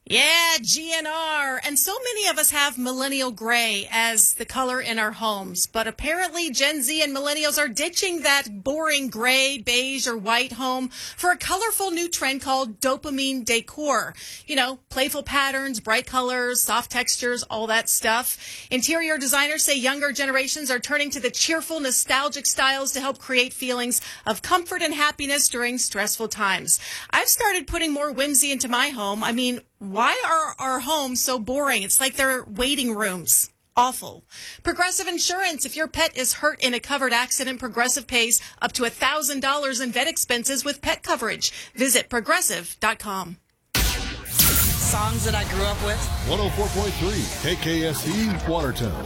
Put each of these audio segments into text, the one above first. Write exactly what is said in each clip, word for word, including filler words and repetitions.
Yeah, G N R. And so many of us have millennial gray as the color in our homes. But apparently Gen Z and millennials are ditching that boring gray, beige, or white home for a colorful new trend called dopamine decor. You know, playful patterns, bright colors, soft textures, all that stuff. Interior designers say younger generations are turning to the cheerful, nostalgic styles to help create feelings of comfort and happiness during stressful times. I've started putting more whimsy into my home. I mean, why are our homes so boring? It's like they're waiting rooms. Awful. Progressive Insurance. If your pet is hurt in a covered accident, Progressive pays up to one thousand dollars in vet expenses with pet coverage. Visit progressive dot com. Songs that I grew up with. one oh four point three K K S E Watertown.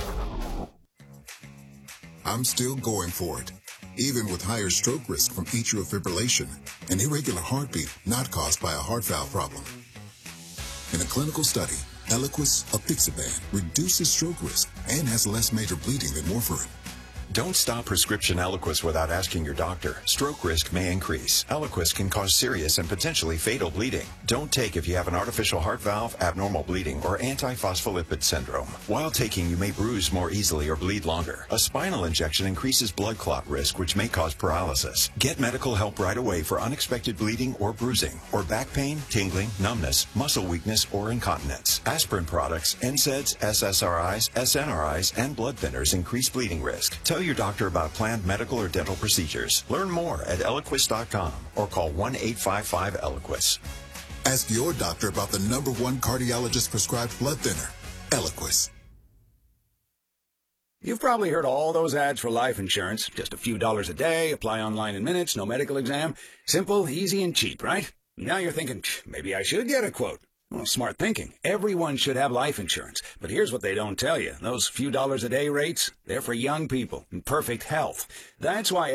I'm still going for it, even with higher stroke risk from atrial fibrillation, an irregular heartbeat not caused by a heart valve problem. In a clinical study, Eliquis, apixaban, reduces stroke risk and has less major bleeding than warfarin. Don't stop prescription Eliquis without asking your doctor. Stroke risk may increase. Eliquis can cause serious and potentially fatal bleeding. Don't take if you have an artificial heart valve, abnormal bleeding, or antiphospholipid syndrome. While taking, you may bruise more easily or bleed longer. A spinal injection increases blood clot risk, which may cause paralysis. Get medical help right away for unexpected bleeding or bruising, or back pain, tingling, numbness, muscle weakness, or incontinence. Aspirin products, N SAIDs, S S R Is, S N R Is, and blood thinners increase bleeding risk. Tell your doctor about planned medical or dental procedures. Learn more at eliquis dot com or call one eight five five Eliquis. Ask your doctor about the number one cardiologist prescribed blood thinner, Eliquis. You've probably heard all those ads for life insurance. Just a few dollars a day, apply online in minutes, no medical exam. Simple, easy, and cheap, right? Now you're thinking, maybe I should get a quote. Well, smart thinking. Everyone should have life insurance. But here's what they don't tell you. Those few dollars a day rates, they're for young people in perfect health. That's why